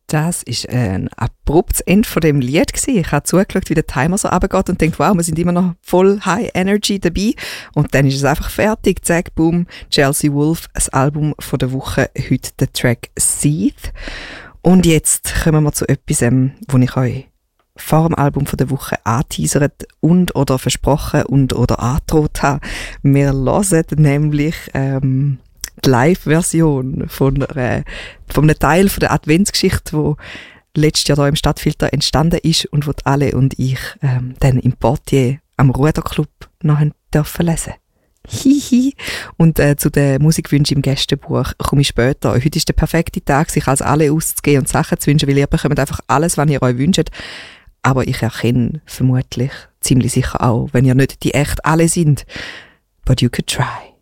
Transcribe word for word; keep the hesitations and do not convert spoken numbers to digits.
Das war ein abruptes Ende von dem Lied gewesen. Ich habe zugeschaut, wie der Timer so runtergeht und denke, wow, wir sind immer noch voll High Energy dabei. Und dann ist es einfach fertig. Zack, boom, Chelsea Wolfe, das Album von der Woche, heute der Track Seeth. Und jetzt kommen wir zu etwas, ähm, wo ich euch vor dem Album von der Woche angeteasert und oder versprochen und oder angedroht habe. Wir hören nämlich ähm, die Live-Version von, äh, von einem Teil von der Adventsgeschichte, wo letztes Jahr hier im Stadtfilter entstanden ist und wo alle und ich ähm, dann im Portier am Ruderclub noch dürfen lesen. Hihi. Und äh, zu den Musikwünschen im Gästebuch komme ich später. Heute ist der perfekte Tag, sich als alle auszugehen und Sachen zu wünschen, weil ihr bekommt einfach alles, was ihr euch wünscht. Aber ich erkenne vermutlich ziemlich sicher auch, wenn ihr nicht die echt alle sind. But you could try.